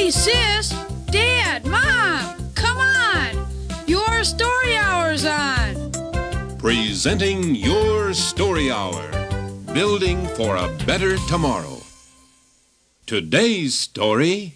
Hey, sis, Dad, Mom, come on. Your story hour's on. Presenting Your Story Hour, building for a better tomorrow. Today's story...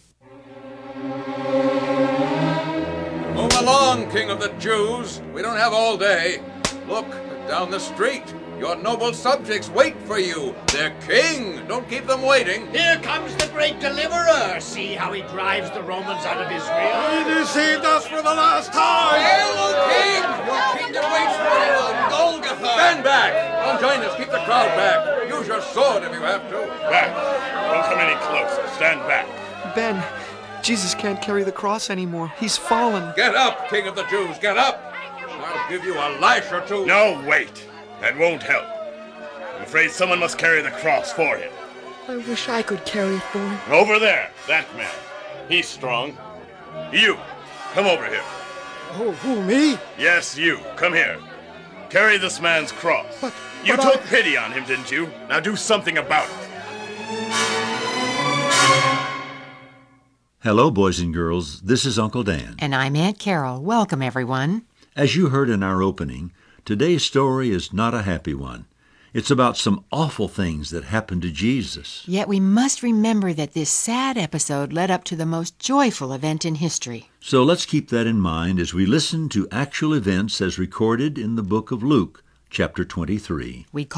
Move along, King of the Jews. We don't have all day. Look, down the street. Your noble subjects wait for you. They're king. Don't keep them waiting. Here comes the great deliverer. See how he drives the Romans out of Israel. He deceived us for the last time. Hail, O king! Your kingdom waits for you on Golgotha. Stand back. Don't join us. Keep the crowd back. Use your sword if you have to. Back. Don't come any closer. Stand back. Ben, Jesus can't carry the cross anymore. He's fallen. Get up, King of the Jews. Get up. I'll give you a lash or two. No, wait. That won't help. I'm afraid someone must carry the cross for him. I wish I could carry it for him. Over there, that man. He's strong. You, come over here. Oh, who, me? Yes, you. Come here. Carry this man's cross. You took pity on him, didn't you? Now do something about it. Hello, boys and girls. This is Uncle Dan. And I'm Aunt Carol. Welcome, everyone. As you heard in our opening, today's story is not a happy one. It's about some awful things that happened to Jesus. Yet we must remember that this sad episode led up to the most joyful event in history. So let's keep that in mind as we listen to actual events as recorded in the book of Luke, chapter 23. We